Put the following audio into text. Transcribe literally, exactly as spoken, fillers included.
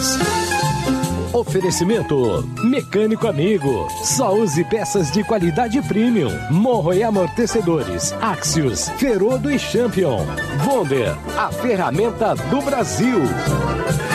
Automóveis. Oferecimento Mecânico Amigo. Só use peças de qualidade premium. Morro e Amortecedores, Axios, Ferodo e Champion. Wonder, a ferramenta do Brasil.